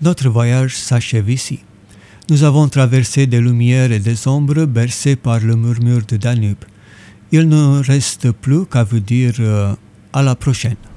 Notre voyage s'achève ici. Nous avons traversé des lumières et des ombres bercées par le murmure de Danube. Il ne reste plus qu'à vous dire à la prochaine.